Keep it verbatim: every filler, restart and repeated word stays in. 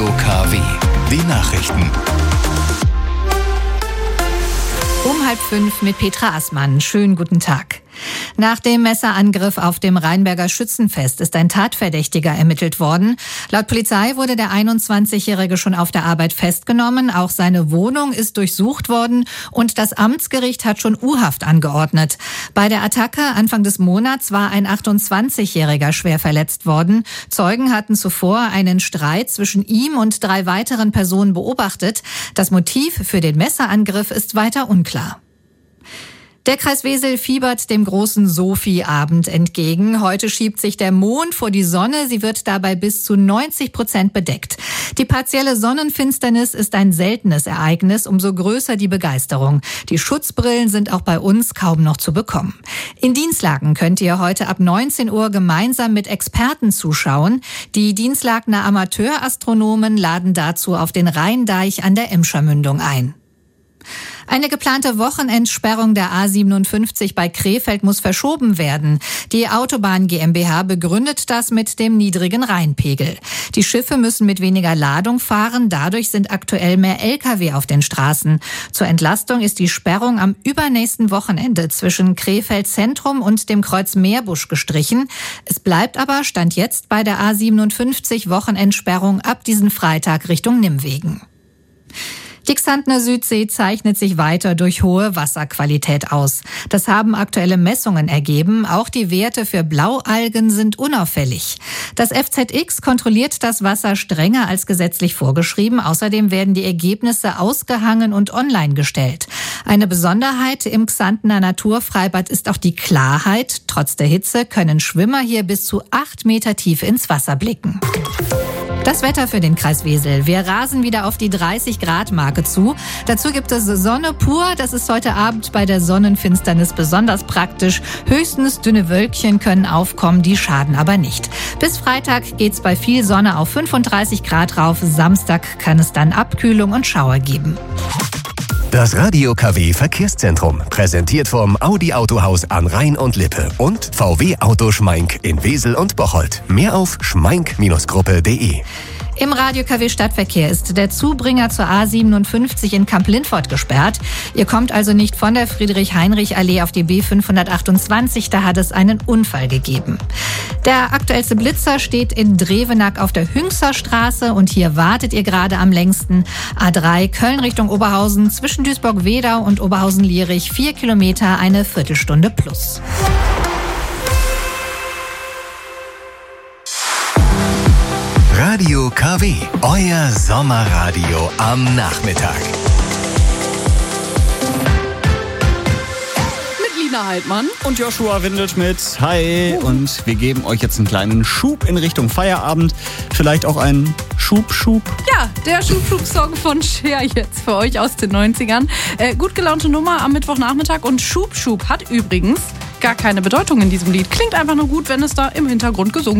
Radio K W. Die Nachrichten. Um halb fünf mit Petra Assmann. Schönen guten Tag. Nach dem Messerangriff auf dem Rheinberger Schützenfest ist ein Tatverdächtiger ermittelt worden. Laut Polizei wurde der einundzwanzigjährige schon auf der Arbeit festgenommen. Auch seine Wohnung ist durchsucht worden und das Amtsgericht hat schon U-Haft angeordnet. Bei der Attacke Anfang des Monats war ein achtundzwanzigjähriger schwer verletzt worden. Zeugen hatten zuvor einen Streit zwischen ihm und drei weiteren Personen beobachtet. Das Motiv für den Messerangriff ist weiter unklar. Der Kreis Wesel fiebert dem großen Sophie-Abend entgegen. Heute schiebt sich der Mond vor die Sonne. Sie wird dabei bis zu neunzig Prozent bedeckt. Die partielle Sonnenfinsternis ist ein seltenes Ereignis, umso größer die Begeisterung. Die Schutzbrillen sind auch bei uns kaum noch zu bekommen. In Dinslaken könnt ihr heute ab neunzehn Uhr gemeinsam mit Experten zuschauen. Die Dinslakener Amateurastronomen laden dazu auf den Rheindeich an der Emscher Mündung ein. Eine geplante Wochenendsperrung der A siebenundfünfzig bei Krefeld muss verschoben werden. Die Autobahn GmbH begründet das mit dem niedrigen Rheinpegel. Die Schiffe müssen mit weniger Ladung fahren, dadurch sind aktuell mehr L K W auf den Straßen. Zur Entlastung ist die Sperrung am übernächsten Wochenende zwischen Krefeld Zentrum und dem Kreuz Meerbusch gestrichen. Es bleibt aber, Stand jetzt, bei der A siebenundfünfzig Wochenendsperrung ab diesem Freitag Richtung Nimwegen. Die Xantner Südsee zeichnet sich weiter durch hohe Wasserqualität aus. Das haben aktuelle Messungen ergeben. Auch die Werte für Blaualgen sind unauffällig. Das F Z X kontrolliert das Wasser strenger als gesetzlich vorgeschrieben. Außerdem werden die Ergebnisse ausgehangen und online gestellt. Eine Besonderheit im Xantner Naturfreibad ist auch die Klarheit. Trotz der Hitze können Schwimmer hier bis zu acht Meter tief ins Wasser blicken. Das Wetter für den Kreis Wesel. Wir rasen wieder auf die dreißig Grad Marke zu. Dazu gibt es Sonne pur. Das ist heute Abend bei der Sonnenfinsternis besonders praktisch. Höchstens dünne Wölkchen können aufkommen, die schaden aber nicht. Bis Freitag geht's bei viel Sonne auf fünfunddreißig Grad rauf. Samstag kann es dann Abkühlung und Schauer geben. Das Radio K W Verkehrszentrum, präsentiert vom Audi Autohaus an Rhein und Lippe und V W Auto Schmeink in Wesel und Bocholt. Mehr auf schmeink Gruppe punkt de. Im Radio K W Stadtverkehr ist der Zubringer zur A siebenundfünfzig in Kamp-Lintfort gesperrt. Ihr kommt also nicht von der Friedrich-Heinrich-Allee auf die B fünfhundertachtundzwanzig, da hat es einen Unfall gegeben. Der aktuellste Blitzer steht in Drevenack auf der Hüngser Straße und hier wartet ihr gerade am längsten. A drei Köln Richtung Oberhausen zwischen Duisburg-Wedau und Oberhausen-Lierich, vier Kilometer, eine Viertelstunde plus. Radio K W, euer Sommerradio am Nachmittag. Mit Lina Heidmann und Joshua Windelschmidt. Hi. Und wir geben euch jetzt einen kleinen Schub in Richtung Feierabend. Vielleicht auch einen Schub-Schub. Ja, der Schub-Schub-Song von Cher jetzt für euch aus den neunzigern. Äh, gut gelaunte Nummer am Mittwochnachmittag und Schub-Schub hat übrigens gar keine Bedeutung in diesem Lied. Klingt einfach nur gut, wenn es da im Hintergrund gesungen wird.